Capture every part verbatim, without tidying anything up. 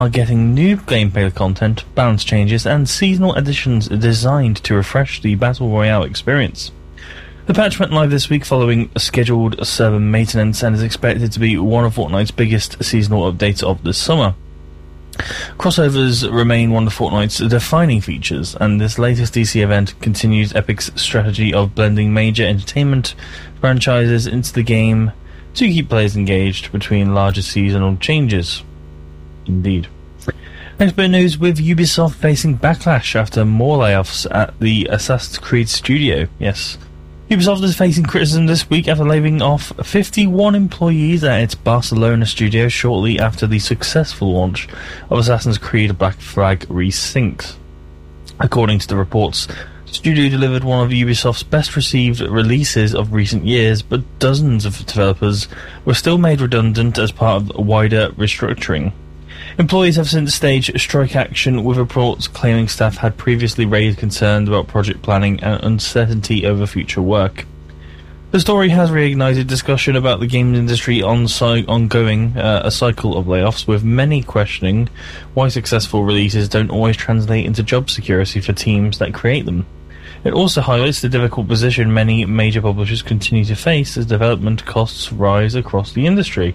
are getting new gameplay content, balance changes, and seasonal additions designed to refresh the Battle Royale experience. The patch went live this week following a scheduled server maintenance and is expected to be one of Fortnite's biggest seasonal updates of this summer. Crossovers remain one of Fortnite's defining features, and this latest D C event continues Epic's strategy of blending major entertainment franchises into the game to keep players engaged between larger seasonal changes. Indeed. Next bit of news, with Ubisoft facing backlash after more layoffs at the Assassin's Creed studio. Yes. Ubisoft is facing criticism this week after laying off fifty-one employees at its Barcelona studio shortly after the successful launch of Assassin's Creed Black Flag Resynced. According to the reports, the studio delivered one of Ubisoft's best-received releases of recent years, but dozens of developers were still made redundant as part of a wider restructuring. Employees have since staged strike action, with reports claiming staff had previously raised concerns about project planning and uncertainty over future work. The story has reignited discussion about the games industry on si- ongoing uh, a cycle of layoffs, with many questioning why successful releases don't always translate into job security for teams that create them. It also highlights the difficult position many major publishers continue to face as development costs rise across the industry.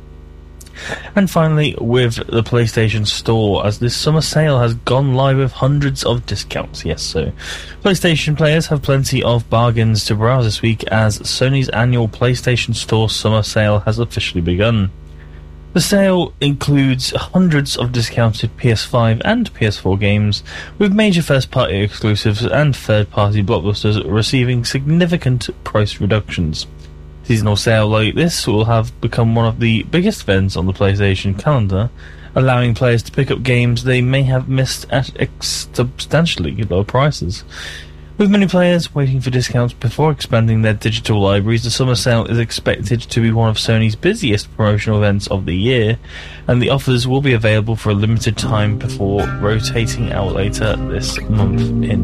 And finally, with the PlayStation Store, as this summer sale has gone live with hundreds of discounts. Yes, so PlayStation players have plenty of bargains to browse this week, as Sony's annual PlayStation Store summer sale has officially begun. The sale includes hundreds of discounted P S five and P S four games, with major first-party exclusives and third-party blockbusters receiving significant price reductions. Seasonal sale like this will have become one of the biggest events on the PlayStation calendar, allowing players to pick up games they may have missed at ex- substantially low prices. With many players waiting for discounts before expanding their digital libraries, the summer sale is expected to be one of Sony's busiest promotional events of the year, and the offers will be available for a limited time before rotating out later this month in